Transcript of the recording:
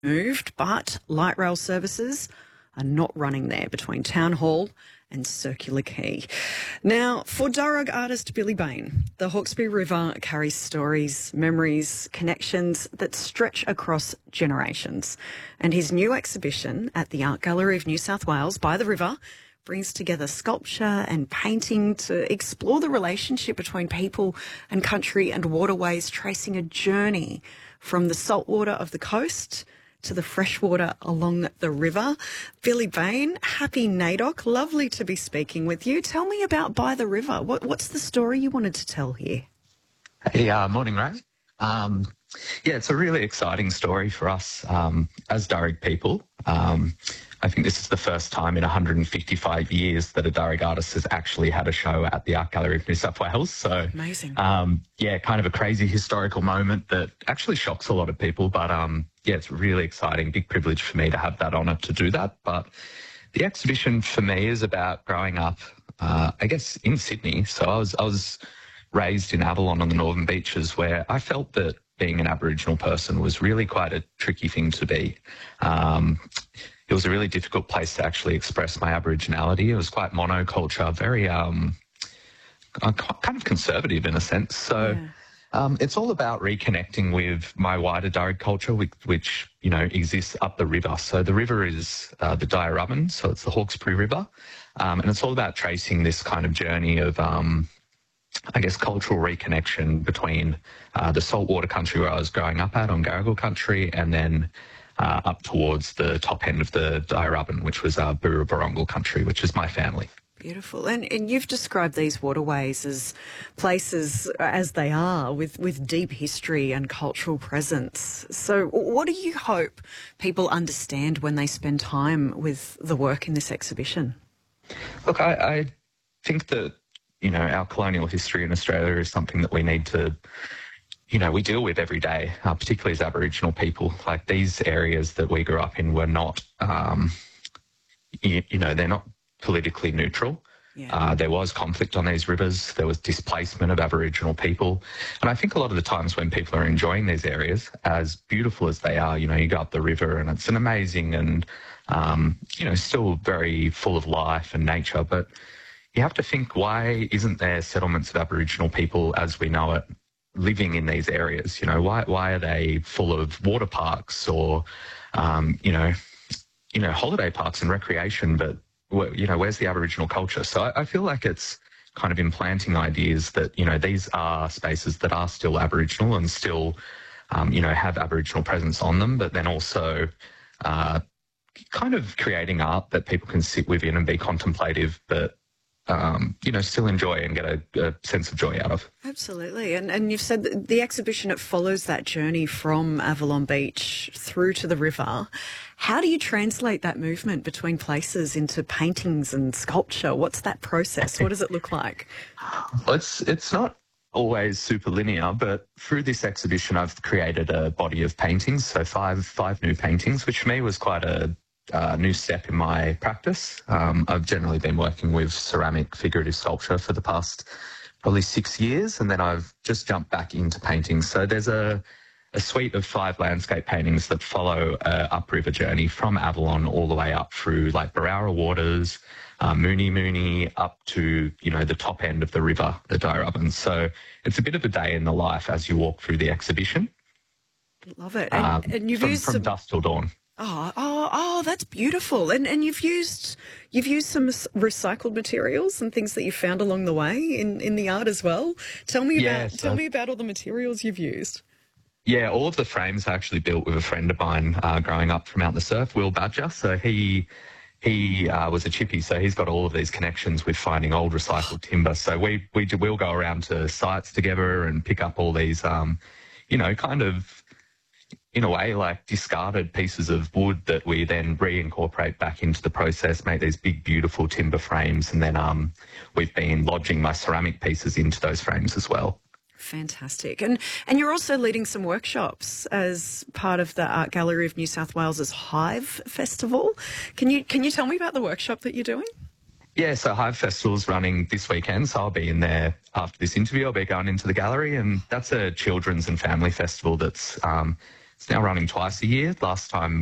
moved, but light rail services are not running there between Town Hall and Circular Quay. Now, for Darug artist Billy Bain, the Hawkesbury River carries stories, memories, connections that stretch across generations. And his new exhibition at the Art Gallery of New South Wales by the river brings together sculpture and painting to explore the relationship between people and country and waterways, tracing a journey from the saltwater of the coast to the freshwater along the river. Billy Bain, happy NAIDOC. Lovely to be speaking with you. Tell me about By the River. What's the story you wanted to tell here? Hey, morning, Ray. It's a really exciting story for us as Darug people. I think this is the first time in 155 years that a Darug artist has actually had a show at the Art Gallery of New South Wales. So, amazing. Kind of a crazy historical moment that actually shocks a lot of people. But it's really exciting. Big privilege for me to have that honour to do that. But the exhibition for me is about growing up, in Sydney. So I was raised in Avalon on the Northern Beaches, where I felt that being an Aboriginal person was really quite a tricky thing to be. It was a really difficult place to actually express my Aboriginality. It was quite monoculture, very kind of conservative in a sense. So it's all about reconnecting with my wider Darug culture, which exists up the river. So the river is the Dyarabin, so it's the Hawkesbury River. And it's all about tracing this kind of journey of cultural reconnection between the saltwater country where I was growing up at on Garigal country, and then up towards the top end of the Dyarabin, which was Burra country, which is my family. Beautiful. And you've described these waterways as places, as they are, with deep history and cultural presence. So what do you hope people understand when they spend time with the work in this exhibition? Look, I think that our colonial history in Australia is something that we need to, we deal with every day, particularly as Aboriginal people. Like, these areas that we grew up in were not, they're not politically neutral. Yeah. There was conflict on these rivers. There was displacement of Aboriginal people. And I think a lot of the times when people are enjoying these areas, as beautiful as they are, you go up the river and it's an amazing and, still very full of life and nature, but you have to think, why isn't there settlements of Aboriginal people as we know it living in these areas? Why are they full of water parks or, holiday parks and recreation, but, where's the Aboriginal culture? So I feel like it's kind of implanting ideas that, these are spaces that are still Aboriginal and still, have Aboriginal presence on them, but then also kind of creating art that people can sit within and be contemplative, but still enjoy and get a sense of joy out of. Absolutely. And you've said that the exhibition, it follows that journey from Avalon Beach through to the river. How do you translate that movement between places into paintings and sculpture? What's that process? What does it look like? Well, it's not always super linear, but through this exhibition I've created a body of paintings, so five new paintings, which for me was quite a new step in my practice. I've generally been working with ceramic figurative sculpture for the past probably 6 years, and then I've just jumped back into painting. So there's a suite of 5 landscape paintings that follow a upriver journey from Avalon all the way up through like Barara Waters, Mooney, up to, the top end of the river, the Dyarabin. So it's a bit of a day in the life as you walk through the exhibition. Love it. And you've used from dusk till dawn. Oh, that's beautiful. And you've used some recycled materials and things that you found along the way in the art as well. Tell me about all the materials you've used. Yeah, all of the frames I actually built with a friend of mine growing up from out the surf, Will Badger. So he was a chippy, so he's got all of these connections with finding old recycled timber. So we'll go around to sites together and pick up all these, kind of, in a way, like discarded pieces of wood that we then reincorporate back into the process, make these big, beautiful timber frames. And then we've been lodging my ceramic pieces into those frames as well. Fantastic. And you're also leading some workshops as part of the Art Gallery of New South Wales's Hive Festival. Can you tell me about the workshop that you're doing? Yeah, so Hive Festival's running this weekend, so I'll be in there after this interview. I'll be going into the gallery, and that's a children's and family festival that's It's now running twice a year. Last time